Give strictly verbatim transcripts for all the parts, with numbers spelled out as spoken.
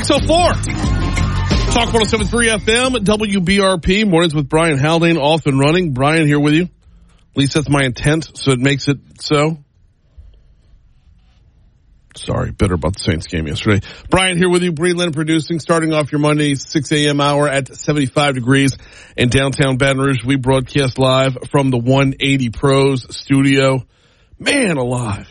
six oh four. Talk one oh seven point three F M, W B R P. Mornings with Brian Haldane, off and running. Brian here with you. At least that's my intent, so it makes it so. Sorry, bitter about the Saints game yesterday. Brian here with you, Breland producing, starting off your Monday six a.m. hour at seventy-five degrees in downtown Baton Rouge. We broadcast live from the one eighty Pros studio. Man alive.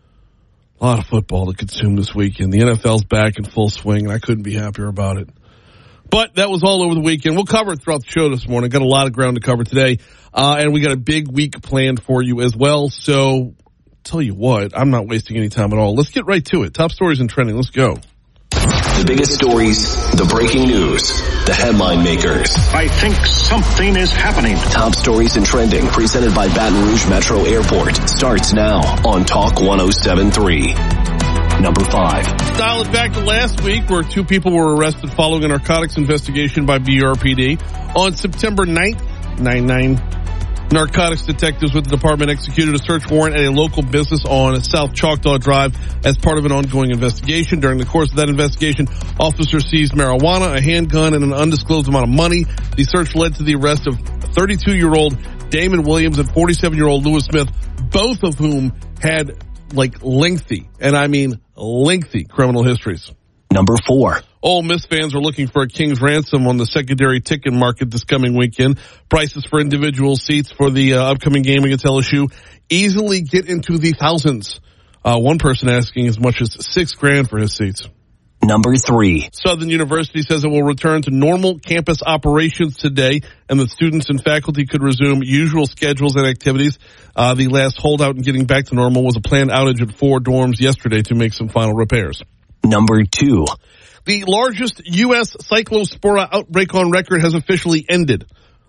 A lot of football to consume this weekend. The N F L's back in full swing, and I couldn't be happier about it. But that was all over the weekend. We'll cover it throughout the show this morning. Got a lot of ground to cover today, uh, and we got a big week planned for you as well. So, tell you what, I'm not wasting any time at all. Let's get right to it. Top stories and trending. Let's go. The biggest stories, the breaking news, the headline makers. I think something is happening. Top stories and trending, presented by Baton Rouge Metro Airport, starts now on Talk one oh seven point three. Number five. Dial it back to last week where two people were arrested following a narcotics investigation by B R P D. On September ninth, nine nine, narcotics detectives with the department executed a search warrant at a local business on South Choctaw Drive as part of an ongoing investigation. During the course of that investigation, officers seized marijuana, a handgun, and an undisclosed amount of money. The search led to the arrest of thirty-two-year-old Damon Williams and forty-seven-year-old Lewis Smith, both of whom had, like, lengthy, and I mean lengthy, criminal histories. Number four. Ole Miss fans are looking for a king's ransom on the secondary ticket market this coming weekend. Prices for individual seats for the uh, upcoming game against L S U easily get into the thousands. Uh, one person asking as much as six grand for his seats. Number three. Southern University says it will return to normal campus operations today, and that students and faculty could resume usual schedules and activities. Uh, the last holdout in getting back to normal was a planned outage at four dorms yesterday to make some final repairs. Number two. The largest U S cyclospora outbreak on record has officially ended,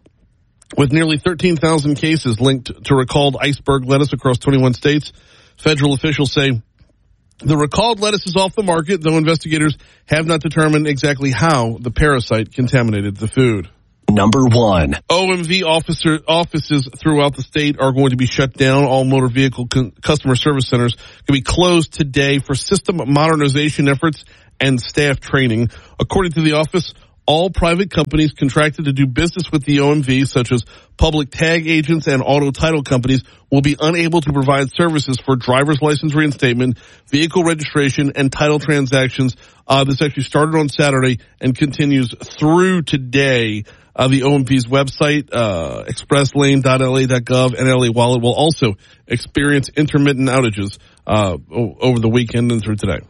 with nearly thirteen thousand cases linked to recalled iceberg lettuce across twenty-one states. Federal officials say the recalled lettuce is off the market, though investigators have not determined exactly how the parasite contaminated the food. Number one. O M V officer, offices throughout the state are going to be shut down. All motor vehicle con- customer service centers can be closed today for system modernization efforts and staff training. According to the office, all private companies contracted to do business with the O M V, such as public tag agents and auto title companies, will be unable to provide services for driver's license reinstatement, vehicle registration, and title transactions. Uh, this actually started on Saturday and continues through today. Uh, the O M V's website, uh, express lane dot L A dot gov and L A Wallet will also experience intermittent outages uh, o- over the weekend and through today.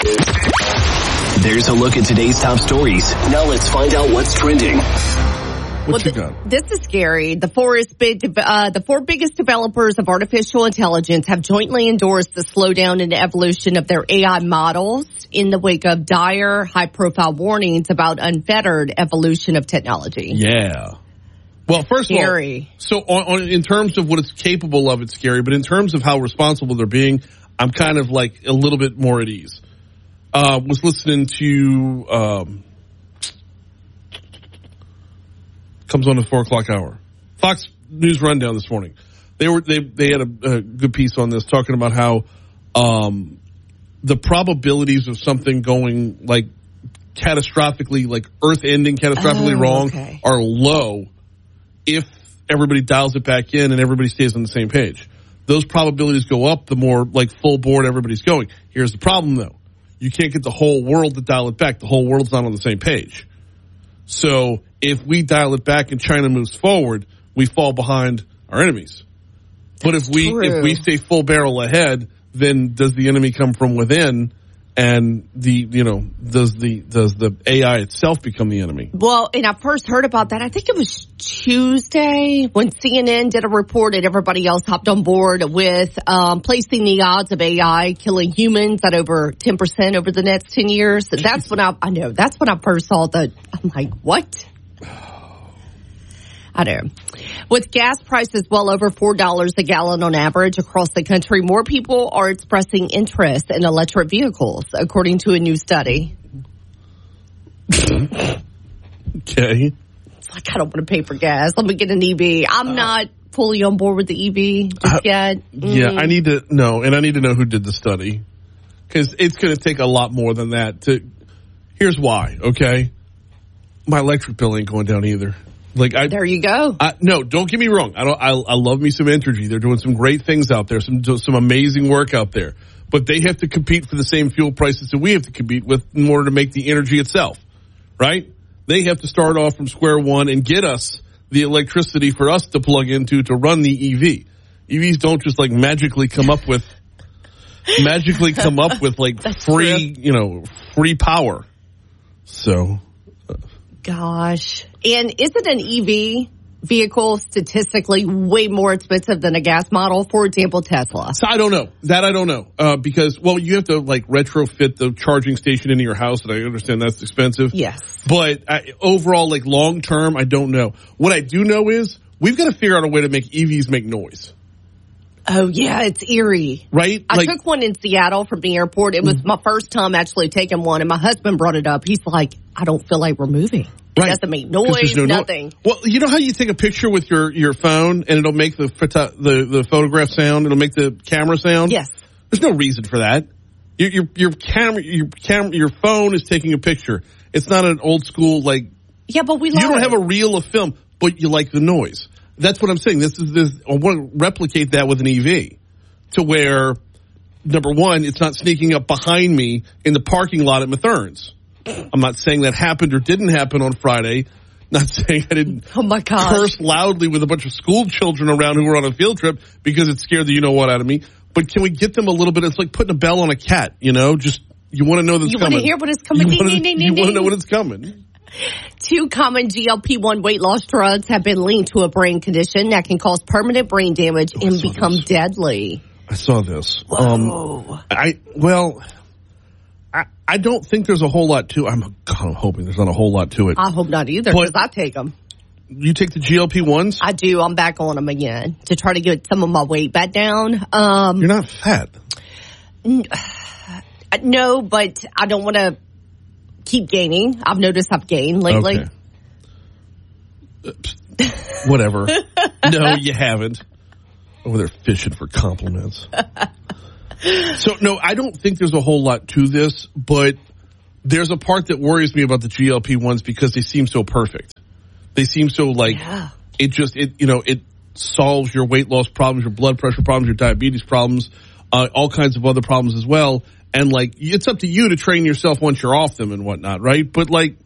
There's a look at today's top stories. Now let's find out what's trending. What well, you got? This is scary. The four, is big, uh, the four biggest developers of artificial intelligence have jointly endorsed the slowdown in the evolution of their A I models in the wake of dire, high-profile warnings about unfettered evolution of technology. Yeah. Well, first scary. of all, so on, on, in terms of what it's capable of, it's scary. But in terms of how responsible they're being, I'm kind of like a little bit more at ease. Uh, was listening to, um, comes on the four o'clock hour, Fox News Rundown this morning. They were, they, they had a, a good piece on this talking about how, um, the probabilities of something going like catastrophically, like earth ending catastrophically oh, wrong okay. are low if everybody dials it back in and everybody stays on the same page. Those probabilities go up the more like full board everybody's going. Here's the problem though. You can't get the whole world to dial it back. The whole world's not on the same page. So if we dial it back and China moves forward, we fall behind our enemies. But if we true. if we stay full barrel ahead, then does the enemy come from within? And the you know does the does the A I itself become the enemy? Well, and I first heard about that, I think it was Tuesday when C N N did a report and everybody else hopped on board with um, placing the odds of A I killing humans at over ten percent over the next ten years. That's when I, I know, that's when I first saw the, I'm like, what? I know. With gas prices well over four dollars a gallon on average across the country, more people are expressing interest in electric vehicles, according to a new study. Okay. It's like, I don't want to pay for gas. Let me get an E V. I'm uh, not fully on board with the E V just uh, yet. Mm. Yeah, I need to know, and I need to know who did the study. Because it's going to take a lot more than that to... Here's why, okay? My electric bill ain't going down either. Like I, there you go. I, no, don't get me wrong. I don't. I, I love me some Entergy. They're doing some great things out there. Some some amazing work out there. But they have to compete for the same fuel prices that we have to compete with in order to make the energy itself, right? They have to start off from square one and get us the electricity for us to plug into to run the E V. E Vs don't just like magically come up with magically come up with like That's free, true. you know, free power. So. Gosh. And isn't an E V vehicle statistically way more expensive than a gas model? For example, Tesla. So I don't know. That I don't know. Uh, because, well, you have to like retrofit the charging station into your house, and I understand that's expensive. Yes. But I, overall, like long term, I don't know. What I do know is we've got to figure out a way to make E Vs make noise. Oh, yeah, it's eerie. Right? I like, took one in Seattle from the airport. It was my first time actually taking one, and my husband brought it up. He's like, I don't feel like we're moving. It right. doesn't make 'Cause noise, there's no nothing. No- well, you know how you take a picture with your, your phone, and it'll make the, photo- the the photograph sound? It'll make the camera sound? Yes. There's no reason for that. Your your your camera your camera your phone is taking a picture. It's not an old school like. Yeah, but we You love don't it. have a reel of film, but you like the noise. That's what I'm saying. This is this. I want to replicate that with an E V, to where number one, it's not sneaking up behind me in the parking lot at Matherns. I'm not saying that happened or didn't happen on Friday. Not saying I didn't Oh my gosh. curse loudly with a bunch of school children around who were on a field trip because it scared the you know what out of me. But can we get them a little bit? It's like putting a bell on a cat. You know, just you want to know that's You coming. want to hear what is coming. You Ding, wanna- ding, ding, you ding, want to know ding. when it's coming. Two common G L P one weight loss drugs have been linked to a brain condition that can cause permanent brain damage Oh, I and saw become this. deadly. I saw this. Whoa. Um, I well, I I don't think there's a whole lot to. I'm kind of hoping there's not a whole lot to it. I hope not either, But- because I take them. You take the G L P ones. I do. I'm back on them again to try to get some of my weight back down. Um, You're not fat. no, but I don't want to keep gaining. I've noticed I've gained lately. Okay. Whatever. No, you haven't. Over there fishing for compliments. So, no, I don't think there's a whole lot to this, but there's a part that worries me about the G L P ones because they seem so perfect. They seem so like, Yeah. it just, it you know, it solves your weight loss problems, your blood pressure problems, your diabetes problems, uh, all kinds of other problems as well. And like, it's up to you to train yourself once you're off them and whatnot, right? But like,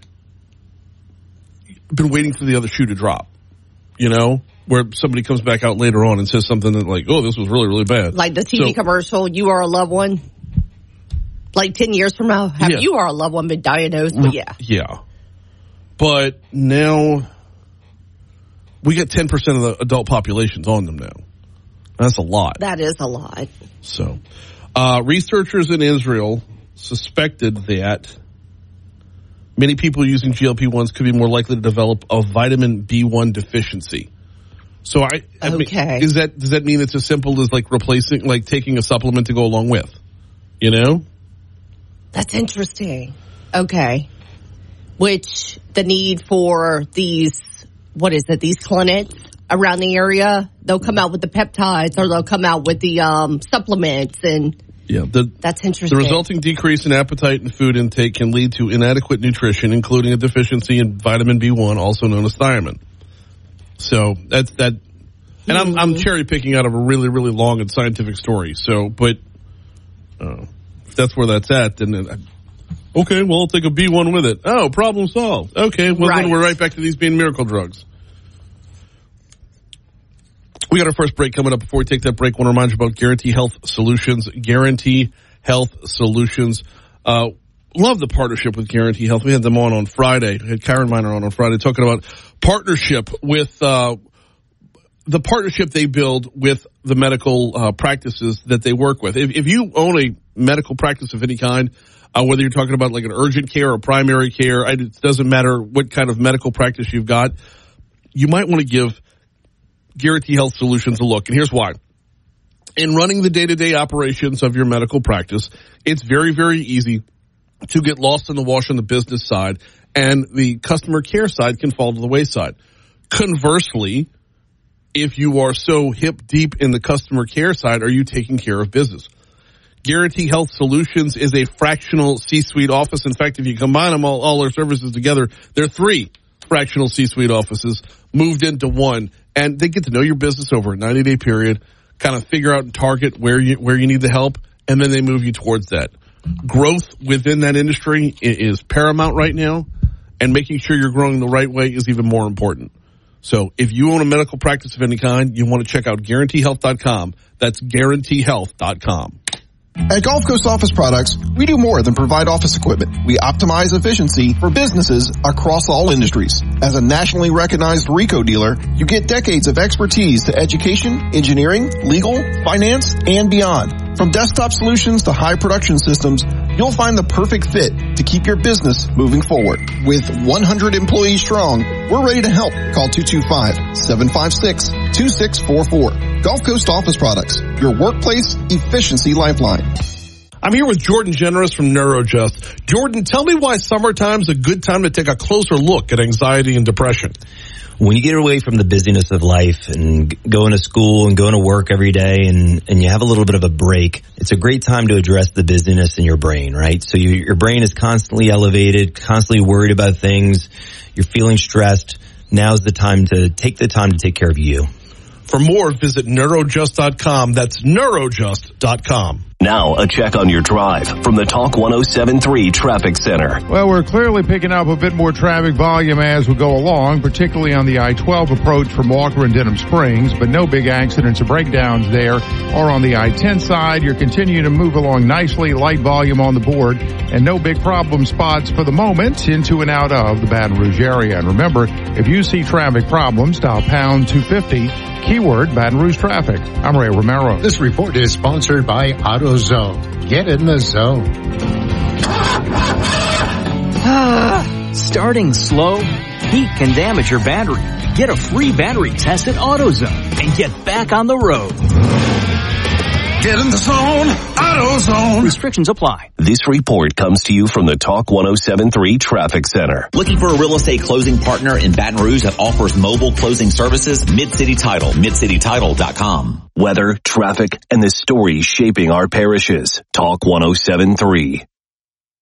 I've been waiting for the other shoe to drop, you know, where somebody comes back out later on and says something that like, oh, this was really, really bad. Like the T V So- commercial, you are a loved one. Like ten years from now, have Yeah. you are a loved one been diagnosed? But yeah. Yeah. But now we get ten percent of the adult populations on them now. That's a lot. That is a lot. So, uh, researchers in Israel suspected that many people using G L P ones could be more likely to develop a vitamin B one deficiency. So I, I mean, Okay. is that, does that mean it's as simple as like replacing, like taking a supplement to go along with, you know? That's interesting. Okay. Which the need for these, what is it, these clinics around the area, they'll come out with the peptides or they'll come out with the um, supplements, and Yeah. The, that's interesting. The resulting decrease in appetite and food intake can lead to inadequate nutrition, including a deficiency in vitamin B one, also known as thiamine. So that's that. And I'm, I'm cherry picking out of a really, really long and scientific story. So, but uh, if that's where that's at, then it, okay, well, I'll take a B one with it. Oh, problem solved. Okay, well, Right. then we're right back to these being miracle drugs. We got our first break coming up. Before we take that break, I want to remind you about Guarantee Health Solutions. Guarantee Health Solutions. Uh, love the partnership with Guarantee Health. We had them on on Friday. We had Karen Miner on on Friday talking about partnership with uh, the partnership they build with the medical uh, practices that they work with. If, if you own a medical practice of any kind, uh, whether you're talking about like an urgent care or primary care, it doesn't matter what kind of medical practice you've got, you might want to give Guarantee Health Solutions a look. And here's why. In running the day-to-day operations of your medical practice, it's very, very easy to get lost in the wash on the business side, and the customer care side can fall to the wayside. Conversely, if you are so hip deep in the customer care side, are you taking care of business? Guarantee Health Solutions is a fractional C-suite office. In fact, if you combine them all, all their services together, they're three fractional C-suite offices moved into one. And they get to know your business over a ninety-day period, kind of figure out and target where you where you need the help, and then they move you towards that. Growth within that industry is paramount right now, and making sure you're growing the right way is even more important. So if you own a medical practice of any kind, you want to check out guarantee health dot com. That's guarantee health dot com. At Gulf Coast Office Products, we do more than provide office equipment. We optimize efficiency for businesses across all industries. As a nationally recognized RICO dealer, you get decades of expertise to education, engineering, legal, finance, and beyond. From desktop solutions to high production systems, you'll find the perfect fit to keep your business moving forward. With one hundred employees strong, we're ready to help. Call two two five, seven five six, two six four four. Gulf Coast Office Products, your workplace efficiency lifeline. I'm here with Jordan Generous from NeuroJust. Jordan, tell me why summertime's a good time to take a closer look at anxiety and depression. When you get away from the busyness of life and going to school and going to work every day and, and you have a little bit of a break, it's a great time to address the busyness in your brain, right? So you, your brain is constantly elevated, constantly worried about things. You're feeling stressed. Now's the time to take the time to take care of you. For more, visit neurojust dot com. That's neurojust dot com. Now, a check on your drive from the Talk one oh seven three Traffic Center. Well, we're clearly picking up a bit more traffic volume as we go along, particularly on the I twelve approach from Walker and Denham Springs, but no big accidents or breakdowns there. Or on the I ten side, you're continuing to move along nicely, light volume on the board, and no big problem spots for the moment into and out of the Baton Rouge area. And remember, if you see traffic problems, dial pound two fifty, keyword Baton Rouge traffic. I'm Ray Romero. This report is sponsored by AutoZone. Get in the zone. Starting slow? Heat can damage your battery. Get a free battery test at AutoZone and get back on the road. Get in the zone, AutoZone. Restrictions apply. This report comes to you from the Talk one oh seven three Traffic Center. Looking for a real estate closing partner in Baton Rouge that offers mobile closing services? Mid-City Title, mid city title dot com. Weather, traffic, and the stories shaping our parishes. Talk one oh seven three.